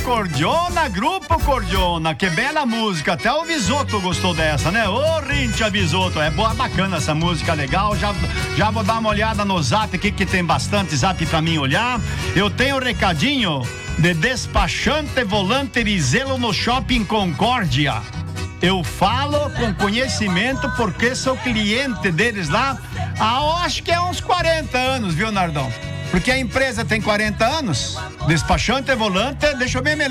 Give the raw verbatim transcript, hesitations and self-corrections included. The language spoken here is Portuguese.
Cordiona, Grupo Cordiona, que bela música, até o Visoto gostou dessa, né? Ô, Rintia Visoto, é boa, bacana essa música, legal, já, já vou dar uma olhada no zap aqui, que tem bastante zap pra mim olhar. Eu tenho um recadinho de despachante volante Rizelo no Shopping Concórdia. Eu falo com conhecimento porque sou cliente deles lá há, acho que é uns quarenta anos, viu, Nardão? Porque a empresa tem quarenta anos, despachante volante, deixa eu ver melhor.